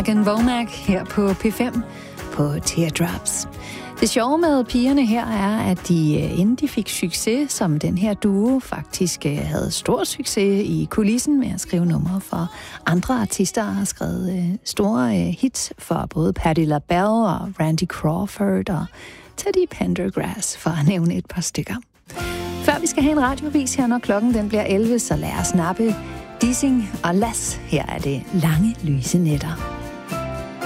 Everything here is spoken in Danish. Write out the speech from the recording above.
Marken Womack her på P5 på Teardrops. Det sjove med pigerne her er, at de, inden de fik succes, som den her duo, faktisk havde stor succes i kulissen med at skrive numre for andre artister, har skrevet store hits for både Patti LaBelle og Randy Crawford og Teddy Pendergrass, for at nævne et par stykker. Før vi skal have en radiovis her, når klokken den bliver 11, så lad os snappe Dissing og Lass. Her er det Lange lyse nætter.